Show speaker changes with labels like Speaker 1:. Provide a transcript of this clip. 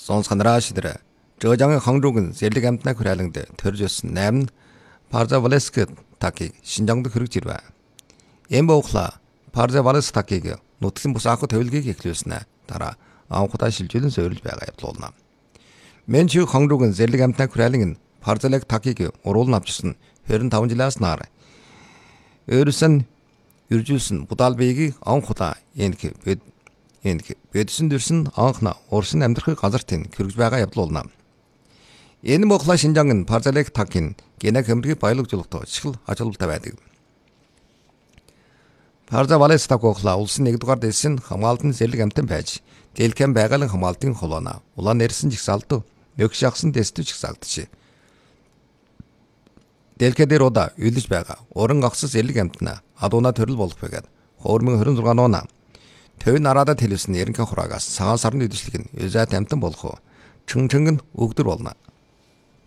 Speaker 1: сонсханараа шидэрэ. Жожангийн хонрууг зэрлэг амтнаа хүрээлэнгдэ төрж өссөн 8 Парзавалеск такийг Шинжаангад хэрэгж ирвэ. Эмбоохла Парзавалеск такийг нутгийн бус анх төвлөгийг эхлүүлснэ. Дараа анхудаа шилжүүлэн суурилж байгаа явдлуулна. Менчиг хонрууг зэрлэг амтнаа хүрээлэн Парзавалеск такийг уруулн авчирсан 25 жилээс нар. Өөрөсөн үржүүлсэн Будалбигийг анхудаа Бэдсэн дэрсэн анхна урсын амьдрахыг газартын хэрэгж байгаа явдлуулна. Энэ мохла Шинжаанг Парзавалеск такийн генеtik хөмрөгийг баялагжуулалтаа чигэл ажиглалтай байдаг. Парзавалеск так охла улсын 1-р дэсийн хамгаалтын зэрлэг амтан байж дэлгэм байгалийн хамгаалтын холоона улаан нэрсэн жигсаалт мөг шахсан дэстүж жигсаалтч. Дэлгэ дээр удаа үйлж байгаа уран гахсас зэрлэг амтна адууна төрөл болох байгаад 2026 оноо Төвн араадад хэлсэн ерөнхий хураагаас цагаан сарны идэвшлэг нь Юзат амтан болох Чүнчэнг нь өгдөр болно.